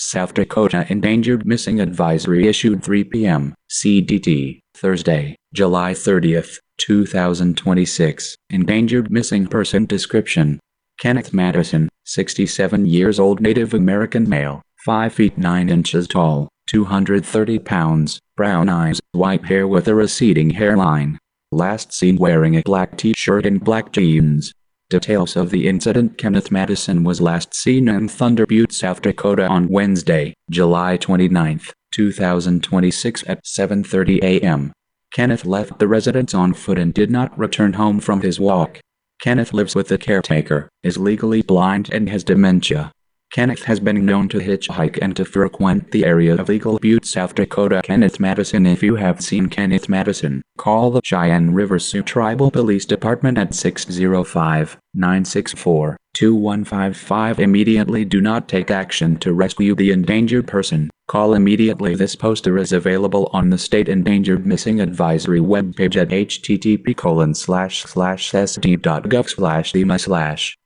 South Dakota Endangered Missing Advisory issued 3 p.m. CDT, Thursday, July 30th, 2026. Endangered Missing Person Description: Kenneth Madison, 67 years old, Native American male, 5 feet 9 inches tall, 230 pounds, brown eyes, white hair with a receding hairline. Last seen wearing a black t-shirt and black jeans. Details of the incident: Kenneth Madison was last seen in Thunder Butte, South Dakota on Wednesday, July 29, 2026 at 7:30 a.m. Kenneth left the residence on foot and did not return home from his walk. Kenneth lives with a caretaker, is legally blind and has dementia. Kenneth has been known to hitchhike and to frequent the area of Eagle Butte, South Dakota. Kenneth Madison. If you have seen Kenneth Madison, call the Cheyenne River Sioux Tribal Police Department at 605-964-2155 immediately. Do not take action to rescue the endangered person. Call immediately. This poster is available on the State Endangered Missing Advisory webpage at http://sd.gov/thema/